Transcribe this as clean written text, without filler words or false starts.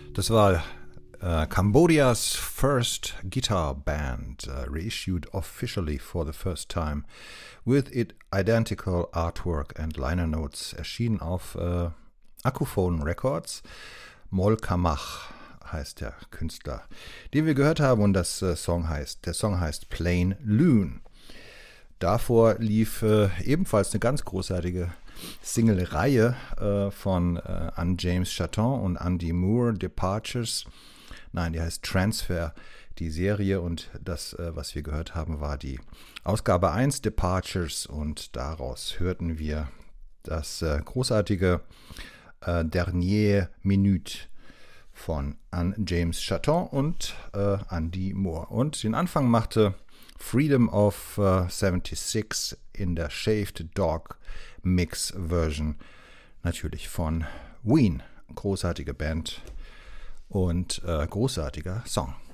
Das war Cambodia's first guitar band, reissued officially for the first time, with it identical artwork and liner notes, erschienen auf Akuphone Records. Mol Kamach heißt der Künstler, den wir gehört haben, und der Song heißt Plain Loon. Davor lief ebenfalls eine ganz großartige Single-Reihe von Anne James Chaton und Andy Moore, Departures. Nein, die heißt Transfer, die Serie, und das, was wir gehört haben, war die Ausgabe 1, Departures, und daraus hörten wir das großartige Dernier Minute von Anne James Chaton und Andy Moore. Und den Anfang machte Freedom of 76 in der Shaved Dog Mix Version, natürlich von Ween. Großartige Band und großartiger Song.